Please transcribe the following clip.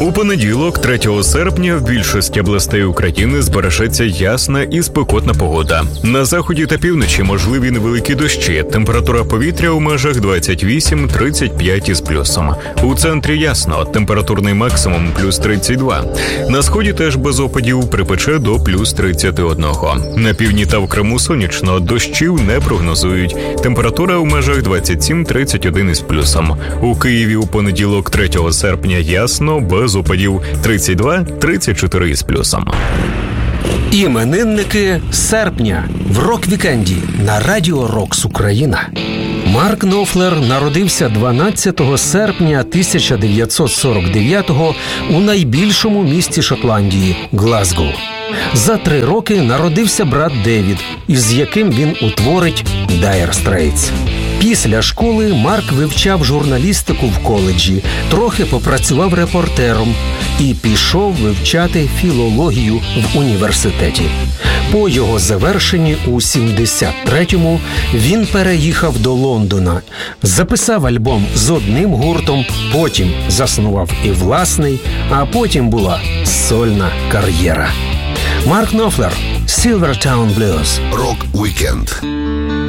У понеділок, 3 серпня, в більшості областей України збережеться ясна і спекотна погода. На заході та півночі можливі невеликі дощі. Температура повітря у межах 28-35 із плюсом. У центрі ясно, температурний максимум плюс 32. На сході теж без опадів, припече до плюс 31. На півдні та в Криму сонячно, дощів не прогнозують. Температура у межах 27-31 із плюсом. У Києві у понеділок, 3 серпня, ясно, без опадів, 32-34 із плюсом. Іменинники серпня в рок-вікенді на Радіо Рокс Україна. Марк Knopfler народився 12 серпня 1949-го у найбільшому місті Шотландії – Глазго. За 3 роки народився брат Девід, із яким він утворить Dire Straits. Після школи Марк вивчав журналістику в коледжі, трохи попрацював репортером і пішов вивчати філологію в університеті. По його завершенні у 73-му він переїхав до Лондона, записав альбом з одним гуртом, потім заснував і власний, а потім була сольна кар'єра. Марк Knopfler, Silvertown Blues. Рок-вікенд.